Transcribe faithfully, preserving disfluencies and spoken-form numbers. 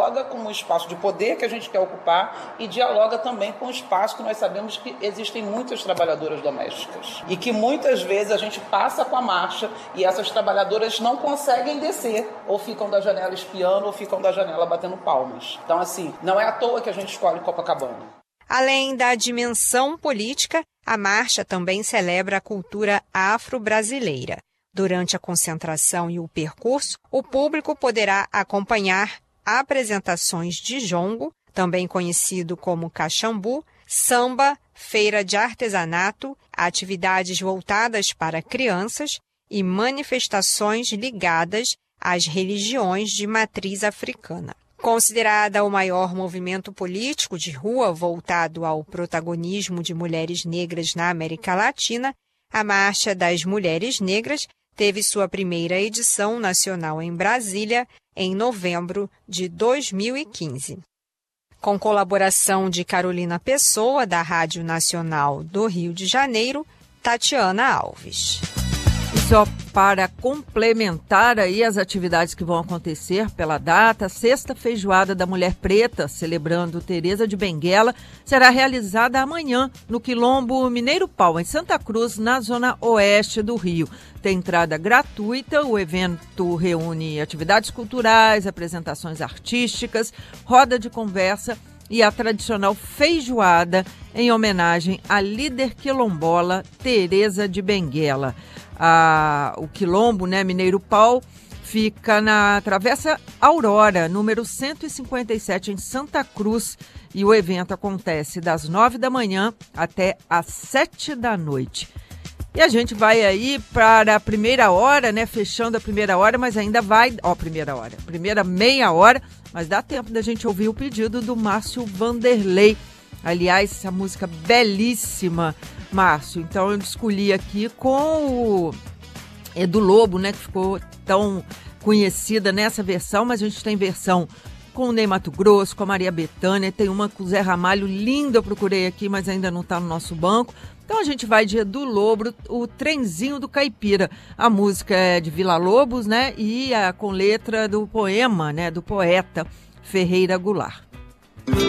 dialoga com o espaço de poder que a gente quer ocupar e dialoga também com o espaço que nós sabemos que existem muitas trabalhadoras domésticas e que muitas vezes a gente passa com a marcha e essas trabalhadoras não conseguem descer, ou ficam da janela espiando ou ficam da janela batendo palmas. Então, assim, não é à toa que a gente escolhe Copacabana. Além da dimensão política, a marcha também celebra a cultura afro-brasileira. Durante a concentração e o percurso, o público poderá acompanhar apresentações de jongo, também conhecido como caxambu, samba, feira de artesanato, atividades voltadas para crianças e manifestações ligadas às religiões de matriz africana. Considerada o maior movimento político de rua voltado ao protagonismo de mulheres negras na América Latina, a Marcha das Mulheres Negras teve sua primeira edição nacional em Brasília em novembro de dois mil e quinze. Com colaboração de Carolina Pessoa, da Rádio Nacional do Rio de Janeiro, Tatiana Alves. E só para complementar aí as atividades que vão acontecer pela data, a Sexta Feijoada da Mulher Preta, celebrando Teresa de Benguela, será realizada amanhã no Quilombo Mineiro Pau, em Santa Cruz, na zona oeste do Rio. Tem entrada gratuita, o evento reúne atividades culturais, apresentações artísticas, roda de conversa e a tradicional feijoada em homenagem à líder quilombola Teresa de Benguela. Ah, o Quilombo, né, Mineiro Pau, fica na Travessa Aurora, número cento e cinquenta e sete, em Santa Cruz, e o evento acontece das nove da manhã até às sete da noite. E a gente vai aí para a primeira hora, né, fechando a primeira hora, mas ainda vai, ó, primeira hora, primeira meia hora, mas dá tempo da gente ouvir o pedido do Márcio Vanderlei. Aliás, essa música belíssima, Márcio. Então eu escolhi aqui com o Edu Lobo, né, que ficou tão conhecida nessa versão, mas a gente tem versão com o Ney Matogrosso, com a Maria Bethânia, tem uma com o Zé Ramalho, linda, eu procurei aqui, mas ainda não está no nosso banco. Então a gente vai de Edu Lobo, o Trenzinho do Caipira. A música é de Vila Lobos, né, e a, com letra do poema, né, do poeta Ferreira Goulart.